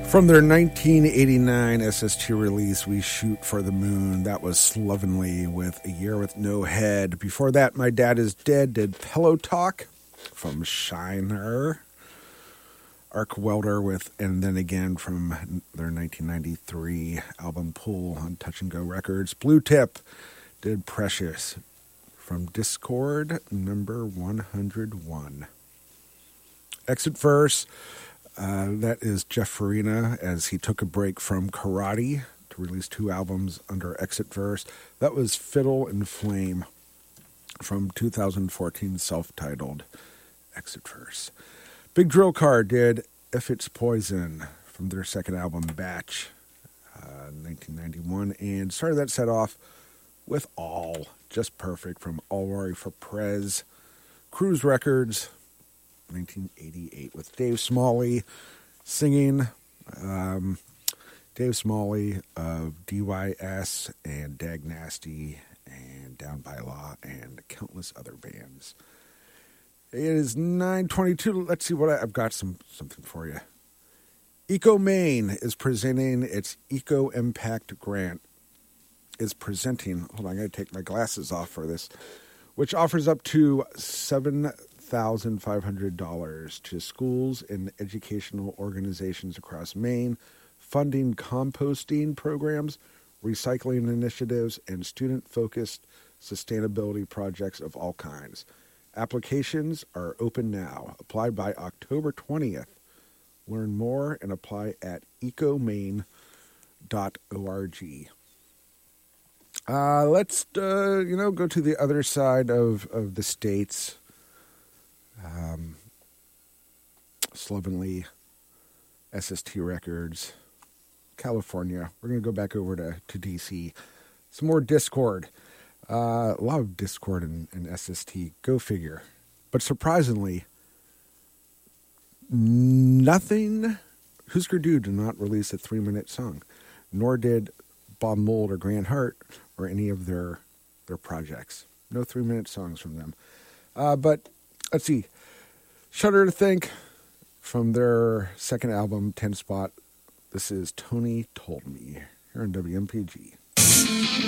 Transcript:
From their 1989 SST release, We Shoot for the Moon, that was Slovenly with A Year with No Head. Before that, My Dad Is Dead did Pillow Talk from Shiner. Arc Welder with, and then again from their 1993 album Pool on Touch and Go Records. Blue Tip did Precious from Discord number 101. Exit Verse. That is Jeff Farina as he took a break from karate to release 2 albums under Exit Verse. That was Fiddle and Flame from 2014 self-titled Exit Verse. Big Drill Car did If It's Poison from their second album Batch, 1991, and started that set off with All, Just Perfect from Alwari for Prez. Cruise Records, 1988 with Dave Smalley singing. Dave Smalley of DYS and Dag Nasty and Down by Law and countless other bands. It is 9:22. Let's see what I've got something for you. Eco Maine is presenting its Eco Impact Grant. Hold on, I got to take my glasses off for this, which offers up to $7,500 to schools and educational organizations across Maine, funding composting programs, recycling initiatives, and student-focused sustainability projects of all kinds. Applications are open now. Apply by October 20th. Learn more and apply at ecomaine.org. Let's go to the other side of the states. Slovenly, SST Records, California. We're going to go back over to D.C. Some more Discord. A lot of Discord and SST. Go figure. But surprisingly, nothing. Husker Du did not release a 3-minute song, nor did Bob Mould or Grant Hart or any of their projects. No 3-minute songs from them. But let's see. Shudder to Think from their second album, 10 Spot. This is Tony Told Me here on WMPG.